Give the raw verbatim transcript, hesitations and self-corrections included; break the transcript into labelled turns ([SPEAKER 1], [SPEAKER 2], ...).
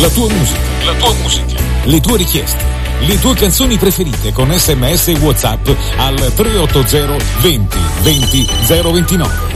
[SPEAKER 1] La tua musica. La tua musica. Le tue richieste. Le tue canzoni preferite con sms e WhatsApp al tre otto zero venti venti zero ventinove.